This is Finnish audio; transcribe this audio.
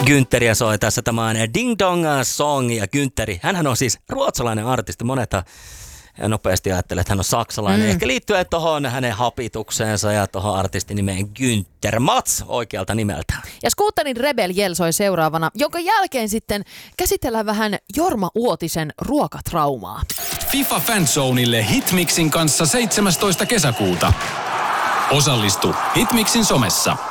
Günteriä soi tässä. Tämä on Ding Dong Song ja Günteri. Hänhän on siis ruotsalainen artisti. Monet nopeasti ajattelee, että hän on saksalainen. Ehkä liittyen tuohon hänen hapitukseensa ja tuohon artistin nimeen Günther Mats oikealta nimeltään. Ja Scooterin Rebel Yell soi seuraavana, jonka jälkeen sitten käsitellään vähän Jorma Uotisen ruokatraumaa. FIFA Fanzoneille Hitmixin kanssa 17. kesäkuuta. Osallistu Hitmixin somessa.